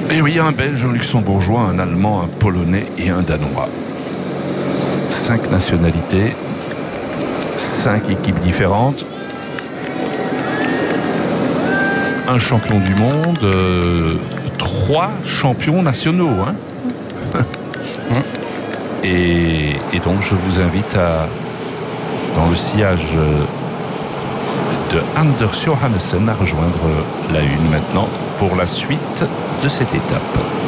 Et oui, un Belge, un Luxembourgeois, un Allemand, un Polonais et un Danois. 5 nationalités, 5 équipes différentes. Un champion du monde, 3 champions nationaux. Hein. Et donc, je vous invite dans le sillage de Anders Johannessen, à rejoindre la Une maintenant pour la suite de cette étape.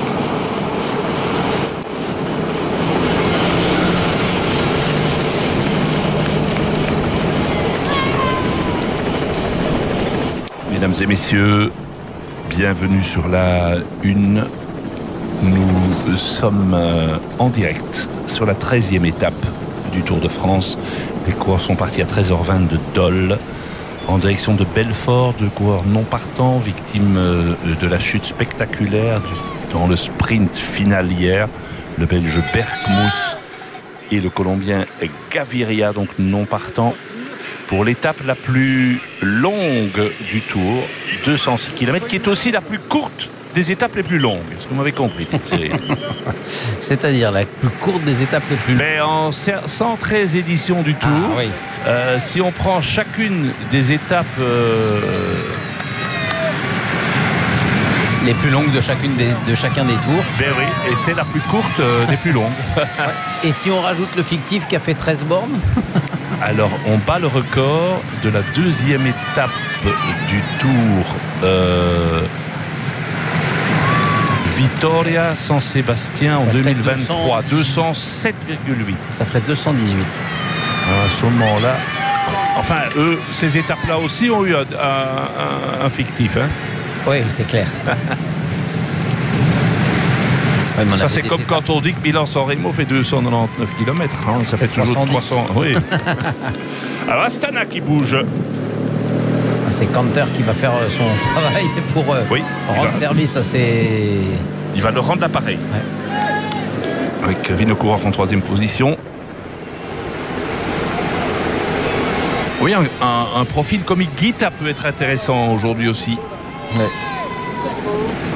Mesdames et messieurs, bienvenue sur la Une. Nous sommes en direct sur la 13e étape du Tour de France. Les coureurs sont partis à 13h20 de Dole, en direction de Belfort. 2 coureurs non partants, victimes de la chute spectaculaire dans le sprint final hier. Le Belge Bergmoes et le Colombien Gaviria, donc non partants. Pour l'étape la plus longue du Tour, 206 km, qui est aussi la plus courte des étapes les plus longues. Est-ce que vous m'avez compris, Thierry? C'est-à-dire la plus courte des étapes les plus longues. Mais en 113 éditions du Tour, oui. Si on prend chacune des étapes les plus longues de chacun des tours. Ben oui, et c'est la plus courte des plus longues. Et si on rajoute le fictif qui a fait 13 bornes? Alors, on bat le record de la 2e étape du Tour Vitoria San Sébastien en 2023. 207,8. Ça ferait 218. À ce moment-là. Enfin, eux, ces étapes-là aussi ont eu un fictif. Hein. Oui, c'est clair. Ça, c'est comme quand on dit que Milan-San Remo fait 299 km. Hein. Ça fait toujours 300. Oui. Alors, Astana qui bouge. C'est Canter qui va faire son travail pour rendre service à ses... Il va le rendre l'appareil. Ouais. Avec Vinokourov en 3e position. Oui, un profil comme Higuita peut être intéressant aujourd'hui aussi. Ouais.